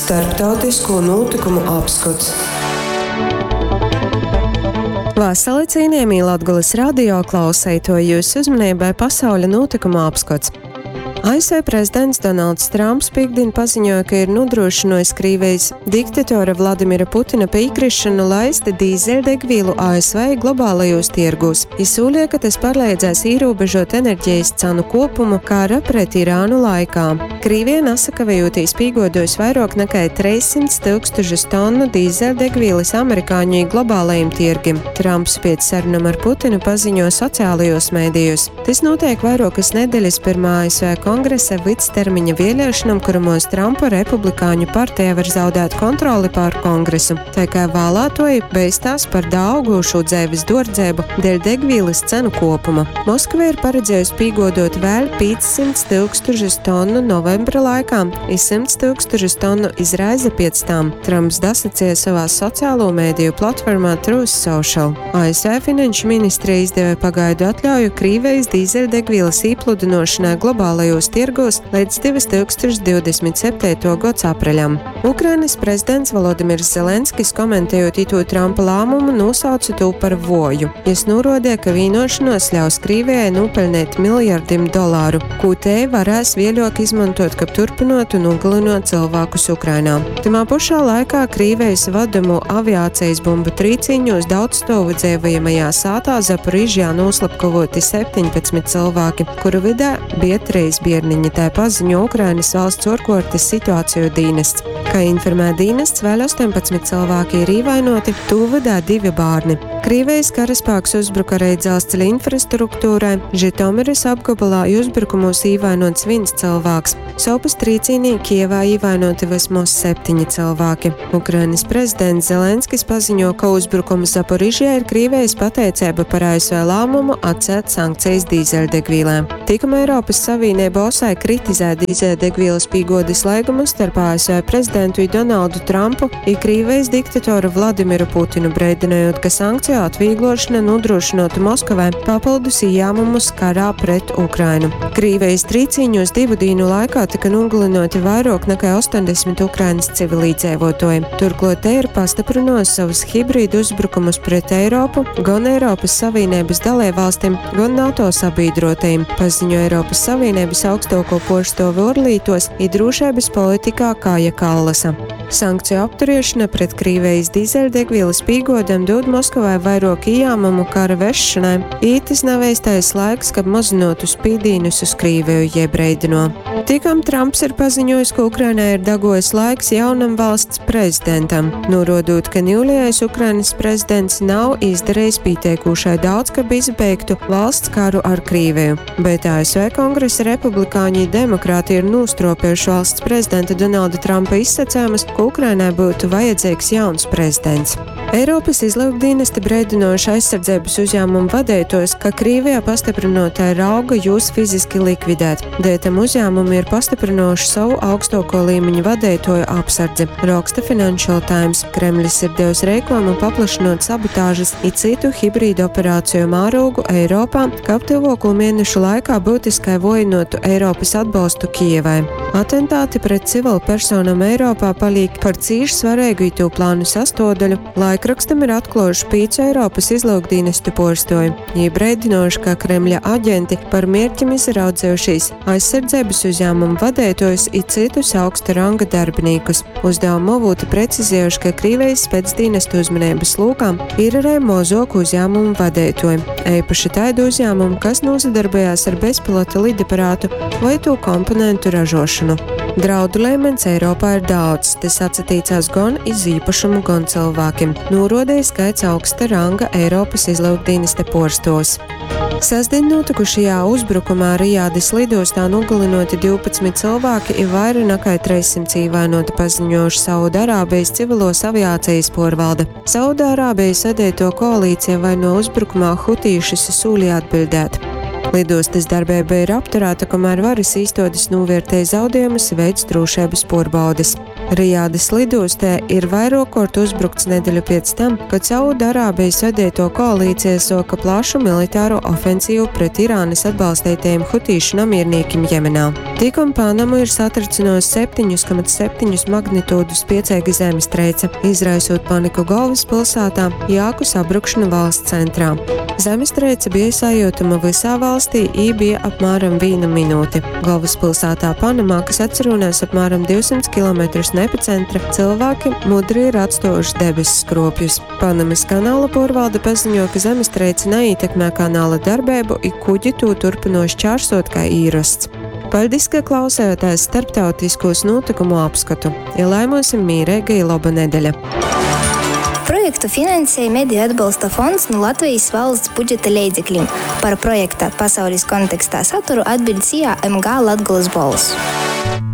Starptautisko notikumu apskats. Vasarī cienījamie Latgules radio klausītāji, jūsu uzmanībai pasaules notikumu apskats. ASV prezidents Donalds Trumps piektdien paziņoja, ka ir nodrošinājis Krievijas diktatora Vladimira Putina piekrišanu laist dīzeļdegvielu ASV globālajos tirgos. Izsūlīja, ka tas palīdzēs ierobežot enerģijas cenu kopumu kara pret Irānu laikā. Krievija nesakavējoties pīgodos vairāk nekā 300,000 tonu dīzeļdegvielas amerikāņu globālajiem tirgiem. Trumps pēc sarunām ar Putinu paziņoja sociālajos mēdījos. Tas notiek vairākas nedēļas pirmā ASV kongresa vidstermiņa vēlēšanām, kuramos Trumpa republikāņu partija var zaudēt kontroli pār kongresu. Tā kā vēlētoji beistās par daugušu dzīves dārdzību dēļ degvielas cenu kopuma. Moskva ir paredzējusi pīgodot vēl 500,000 tonu novembra laikā, 100,000 tonu izraiza pēc tam. Trumps dasacīja savā sociālo mēdīju platformā Truth Social. ASV finanšu ministrija izdeva pagaidu atļauju Krievijas dīzeļdegvielas īpludinošanai globālajos tirgos līdz 2027. gada apreļam. Ukrainas prezidents Volodimirs Zelenskis, komentējot ito Trumpa lēmumu, nosauca to par voju. Viņš norādīja, ka vienošanos ļaus Krievijai nopelnīt miljardiem dolāru, ko te varēs vēlāk izmantot, kā turpinot un nogalinot cilvēkus Ukrainā. Tamā pašā laikā Krievijas vadomu aviācijas bumbu trīcīņos daudzstāvu dzīvojamajā sātā Zaporižjā noslapkavoti 17 cilvēki, kuru vidē bija 3 bērniņi, tā paziņo Ukrainas valsts ārkārtas situāciju dienests. Kā informē dienests, vēl 18 cilvēki ir ievainoti, to vadā 2 bērni. Krievijas karaspēks uzbruka arī dzelzceļa infrastruktūrai. Žitomiras apgabalā uzbrukumos ievainots 1 cilvēks. Sopas trīcīnī Kievā ievainoti vismaz 7 cilvēki. Ukrainas prezidents Zelenskis paziņo, ka uzbrukums Zaporižjā ir Krievijas pateicība par ASV lēmumu atcelt sankcijas dīzeļdegvielām. Tikmēr Eiropas Savienība osai kritizē dīzeļdegvielas pīgodas laigumus starp ASV prezidentu Donaldu Trumpu un Krievijas diktatoru Vladimiru Putinu, brēdinājot, ka sankciju atvieglošana nodrošinātu Moskavai papildus ieņēmumus karā pret Ukrainu. Krievijas trīcīņos 2 dienu laikā tika nogalinoti vairāk nekā 80 Ukrainas civilīdzīvotāji. Turklāt te ir pastiprinājis savus hibrīdu uzbrukumus pret Eiropu, gan Eiropas Savienības dalībvalstīm, gan NATO sabiedrotajiem, paziņo Eiropas Savienības augstāko poštovu orlītos un drošības politikā Kāja Kallasa. Sankciju apturēšana pret Krievijas dīzeļdegvielas pīgodam dod Moskavai vairāk ieņēmumu kara vešanai. Ītis nav īstais laiks, kad mazinātu spīdīnus uz Krieviju iebraidino. Tikam Trumps ir paziņojis, ka Ukrainai ir dagojis laiks jaunam valsts prezidentam, norādot, ka jūlijais Ukrainas prezidents nav izdarījis pieteikušai daudz, ka izbeigtu valsts karu ar Krieviju. Bet ASV kongresa republikāņi demokrāti ir nostropējuši valsts prezidenta Donalda Trumpa izsacējumus, ka Ukrainai būtu vajadzīgs jauns prezidents. Eiropas izlūkdienesti brēdinoši aizsardzības uzņēmumu vadītājus, ka Krievijā pastiprinātāja rauga jūs fiziski likvidēt. Dētam uzņēmumi ir pastiprinoši savu augstāko līmeņu vadītāju apsardzi. Raksta Financial Times. Kremlis ir devis rēkojumu paplašinot sabotāžas un citu hibrīdu operāciju mērogu Eiropā, ka tuvāko mēnešu laikā būtiskai vājinātu Eiropas atbalstu Kijevai. Atentāti pret civilu personām Eiropā paliek par cīši svarīgu itu plānu sastāvdaļu. Laikrakstam ir atklājuši 5 Eiropas izlūkdienestu porstoju. Viņi brēdinoši, ka Kremļa aģenti par mērķim izraudzējušies aizsardzības uzņēmumu vadītājus un citus augsta ranga darbiniekus. Uzdevumu avoti precizējuši, ka Krievijas spēcdienestu uzmanības lūkām ir arī mazāku uzņēmumu vadītāji. Īpaši tādu uzņēmumu, kas nosadarbojās ar bezpilota lidaparātu vai to komponentu ražošanu. Draudu līmenis Eiropā ir daudz, tas atsatīcās gan iz īpašumu, gan cilvēkiem. Norādīja skaits augsta ranga Eiropas izlūkdienesta porstos. Sestdien notikušajā uzbrukumā Rijādas lidostā nogalinoti 12 cilvēki un vairāk nekā 300 ievainoti, paziņojuši Saudārābijas civilos aviācijas porvalde. Saudārābijas sadēto koalīcija vaino uzbrukumā hutīšas sūlīja atbildēt. Lidostas darbība ir apturēta, kamēr varas iestādes novērtēja zaudējumus, veids drošības pārbaudes. Rijādas lidostē ir vairākot uzbrukts nedēļu pēc tam, kad Saudarābijas vadīto koalīcija soka plašu militāro ofensīvu pret Irānas atbalstītajiem hutīšu namierniekiem Jemenā. Tikko Panamu ir satricinājusi 7,7 magnitūdus spiecīga zemestrīce, izraisot paniku galvaspilsētā, Jāku sabrukšanu valsts centrā. Zemestrīce bija sajūtama visā valstī, bija apmēram 1 minūti. Galvaspilsētā Panamā, kas atcerunās apmēram 200 km no epicentra, cilvēki mudri ir atstājuši debesis skropļus. Panamas kanāla porvalde paziņoja, ka zemestrīce neietekmē kanāla darbību, i kuģi to turpinoši čārsot kā īrasts. Paldies, ka klausējāties starptautiskos notikumu apskatu. Ilaimosim mīrēga i laba nedēļa. Projektu finansēja Mediju atbalsta fonds no Latvijas valsts budžeta līdzekļiem. Par projekta pasaules kontekstā saturu atbild CIA MG Latgolas balss.